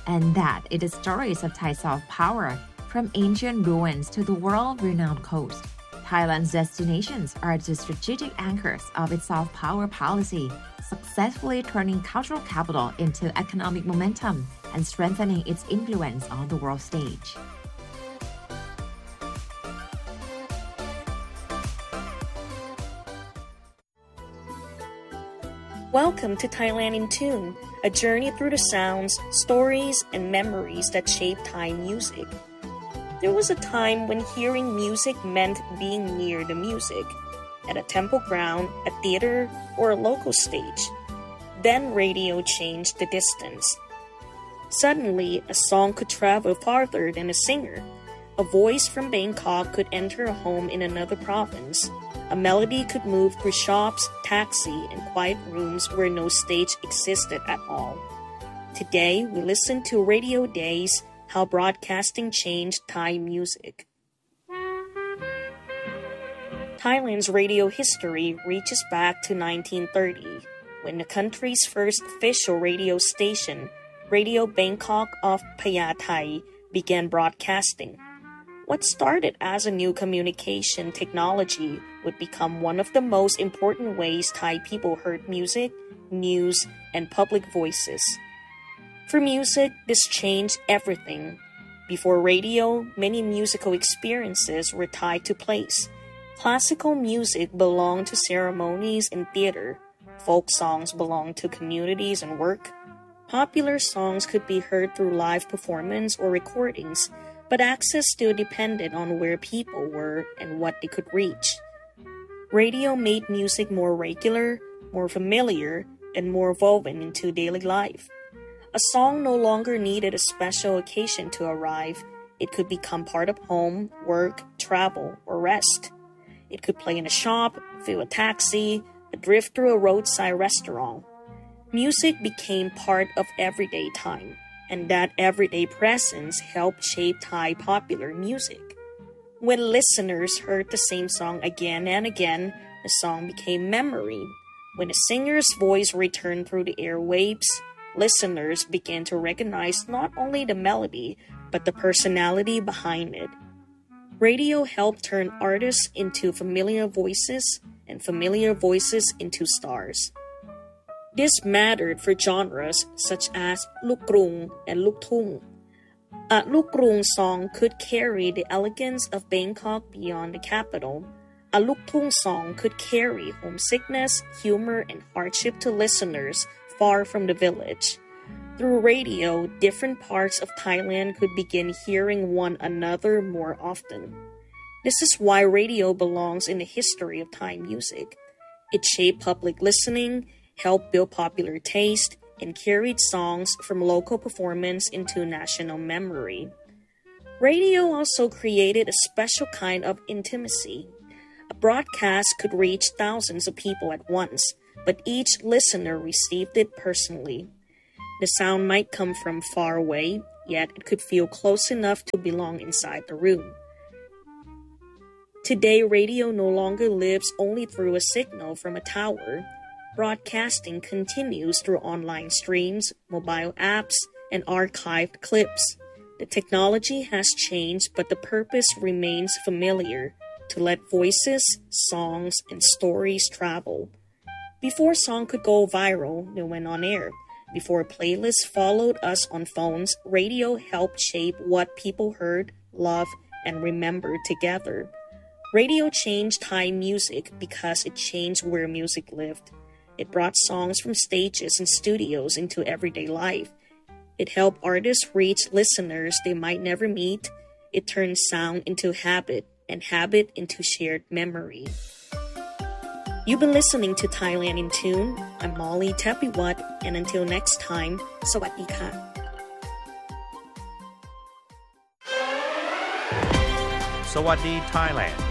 and that it is stories of Thai soft power from ancient ruins to the world-renowned coast. Thailand's destinations are the strategic anchors of its soft power policy, successfully turning cultural capital into economic momentum and strengthening its influence on the world stage. Welcome to Thailand in Tune, a journey through the sounds, stories, and memories that shape Thai music. There was a time when hearing music meant being near the music, at a temple ground, a theater, or a local stage. Then radio changed the distance. Suddenly, a song could travel farther than a singer. A voice from Bangkok could enter a home in another province. A melody could move through shops, taxi, and quiet rooms where no stage existed at all. Today, we listen to Radio Days, How Broadcasting Changed Thai Music. Thailand's radio history reaches back to 1930, when the country's first official radio station, Radio Bangkok of Phaya-Thai, began broadcasting. What started as a new communication technology would become one of the most important ways Thai people heard music, news, and public voices. For music, this changed everything. Before radio, many musical experiences were tied to place. Classical music belonged to ceremonies and theater. Folk songs belonged to communities and work. Popular songs could be heard through live performance or recordings, but access still depended on where people were and what they could reach. Radio made music more regular, more familiar, and more woven into daily life. A song no longer needed a special occasion to arrive. It could become part of home, work, travel, or rest. It could play in a shop, fill a taxi, drift through a roadside restaurant. Music became part of everyday time, and that everyday presence helped shape Thai popular music. When listeners heard the same song again and again, the song became memory. When a singer's voice returned through the airwaves, listeners began to recognize not only the melody, but the personality behind it. Radio helped turn artists into familiar voices and familiar voices into stars. This mattered for genres such as Luk Krung and Luk Thung. A Luk Krung song could carry the elegance of Bangkok beyond the capital. A Luk Thung song could carry homesickness, humor, and hardship to listeners far from the village. Through radio, different parts of Thailand could begin hearing one another more often. This is why radio belongs in the history of Thai music. It shaped public listening, helped build popular taste, and carried songs from local performance into national memory. Radio also created a special kind of intimacy. A broadcast could reach thousands of people at once, but each listener received it personally. The sound might come from far away, yet it could feel close enough to belong inside the room. Today, radio no longer lives only through a signal from a tower. Broadcasting continues through online streams, mobile apps, and archived clips. The technology has changed, but the purpose remains familiar: to let voices, songs, and stories travel. Before a song could go viral, it went on air. Before playlists followed us on phones, radio helped shape what people heard, loved, and remembered together. Radio changed Thai music because it changed where music lived. It brought songs from stages and studios into everyday life. It helped artists reach listeners they might never meet. It turned sound into habit, and habit into shared memory. You've been listening to Thailand in Tune. I'm Molly Tepiwat, and until next time, สวัสดีค่ะสวัสดี Thailand